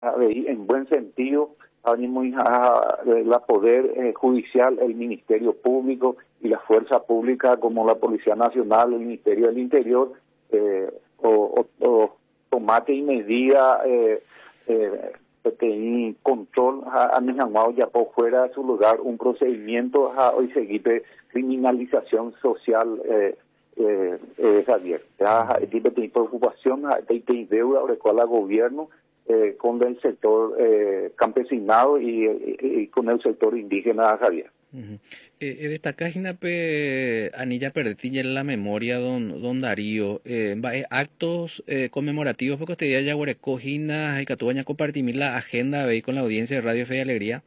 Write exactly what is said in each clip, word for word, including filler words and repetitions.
en buen sentido, venimos a la Poder eh, Judicial, el Ministerio Público y la Fuerza Pública como la Policía Nacional, el Ministerio del Interior, eh, o, o, o tomate y medida eh, eh, de control a, a Mijangao ya por fuera de su lugar un procedimiento a hoy seguir de criminalización social eh, eh, eh, Javier. Ya tiene preocupación, tiene deuda sobre cuál el gobierno eh, con el sector eh, campesinado y, y, y con el sector indígena Javier. Uh-huh. Eh, destaca Jinape Anilla Perdetilla en la memoria don don Darío eh, eh, actos eh, conmemorativos porque usted ya Yaguareco Jina y Catubaña compartir la agenda veis con la audiencia de Radio Fe y Alegría.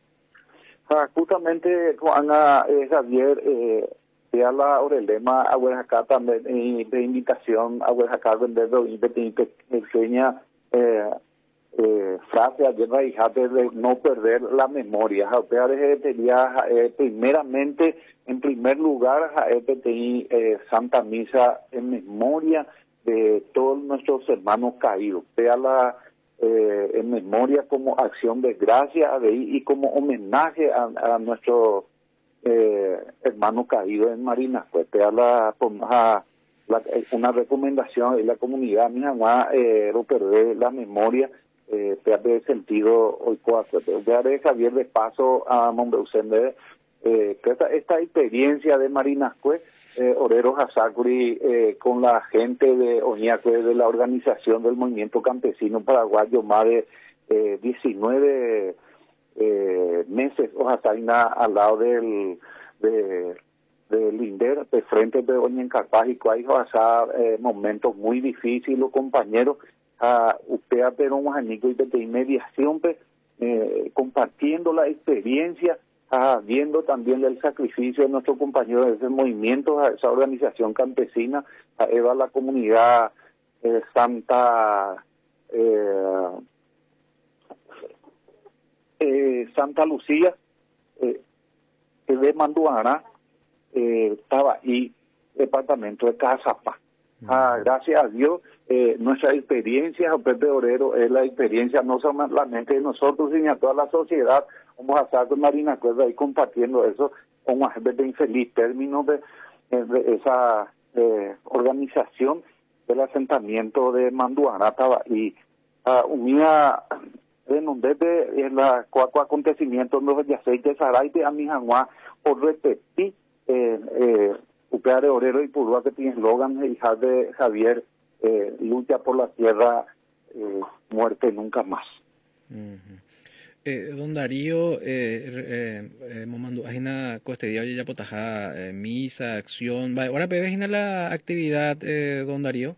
Ah, justamente Juana eh, Javier eh, ya la orelema a Huelacá también eh, de invitación a Huelacá vender de pequeña eh, Eh, frase ayer de no perder la memoria. Eh, primeramente, en primer lugar, eh, Santa Misa en memoria de todos nuestros hermanos caídos. Sea la eh, en memoria como acción de gracia y como homenaje a, a nuestros eh, hermanos caídos en Marinas. Pues sea la, a, la una recomendación de la comunidad mi mamá eh, no perder la memoria. Eh, de sentido hoy ya de Javier de paso a Monbeusende eh, que esta, esta experiencia de Marinascue eh, Oreros Asacuri eh, con la gente de Oñacue de la organización del movimiento campesino paraguayo más de eh, diecinueve eh, meses Oaxaca al lado del de, de Linder de frente de Oñencapaz y Cuayjo hasta eh, momentos muy difíciles los compañeros a usted a pero un anico y de mediación eh, compartiendo la experiencia a, viendo también el sacrificio de nuestros compañeros de ese movimiento a esa organización campesina a Eva la comunidad eh, Santa eh, eh, Santa Lucía eh, de Manduana eh, estaba ahí departamento de Cazapá. Ah, gracias a Dios, eh, nuestra experiencia, Pepe Orero, es la experiencia no solamente de nosotros, sino de toda la sociedad. Vamos a estar con Marina Cuerda ahí compartiendo eso con una gente de infeliz término de, de esa eh, organización del asentamiento de Manduanata y uh, unida en donde en la cuatro acontecimientos los yaceites Saraite a Mijangua por repetir eh, eh, Upea de Orero y Purúa que tiene eslogan hija de Javier eh, lucha por la tierra eh, muerte nunca más. Uh-huh. eh, don Darío eh, eh, eh, Momandu Ajina Costedia Oye Yapotajá eh, misa, acción ahora bebes la actividad eh, don Darío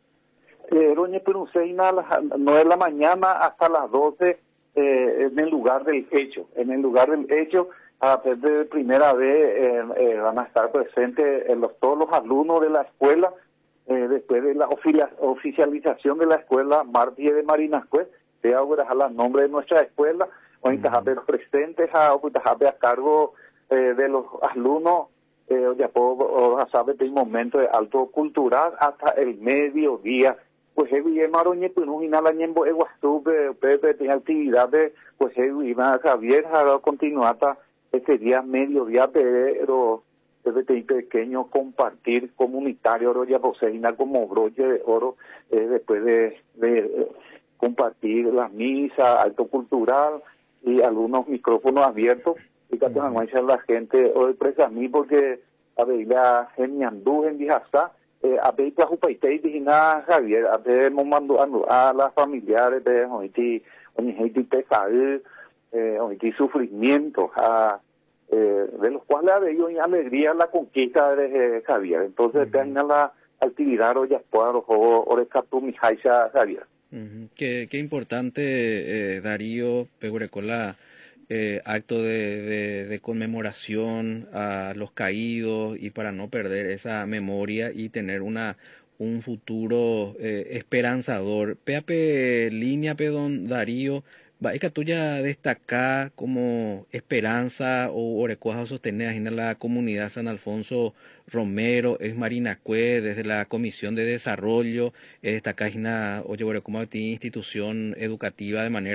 eh, Roñe Peruseina a las nueve de la mañana hasta las doce eh, en el lugar del hecho en el lugar del hecho a partir de primera vez eh, eh, van a estar presentes eh, los, todos los alumnos de la escuela eh, después de la oficialización de la escuela Martí de Marinascue se augura el nombre de nuestra escuela o uh-huh. presentes a, a cargo eh, de los alumnos eh, ya puedo saber de un momento de alto cultural hasta el mediodía pues he visto Maroñe pues no la ñembo eguastupe Pepe tiene actividades pues he visto Javier ha continuado hasta este día mediodía pero desde pequeño compartir comunitario oro ya poseína como broche de oro eh, después de, de eh, compartir las misas alto cultural y algunos micrófonos abiertos y que uh-huh. a la gente hoy presa a mí porque a ver la en Ñandú en Dijastá eh, a ver la jupaitei digna Javier a ver momando a las familiares de hoy hoy pesar eh, hoy sufrimiento a Eh, de los cuales ha habido alegría la conquista de eh, Javier. Entonces, uh-huh. tenga la actividad o ya pueda o rescató mi Javier. Uh-huh. Qué, qué importante, eh, Darío Pegurecola, eh, acto de, de, de conmemoración a los caídos y para no perder esa memoria y tener una un futuro eh, esperanzador. Peape línea, pedón Darío, Va, y que tuya destaca como esperanza o orecuaja sostener en la comunidad San Alfonso Romero, es Marina Cue, desde la Comisión de Desarrollo, eh, destaca en oye, como institución educativa de manera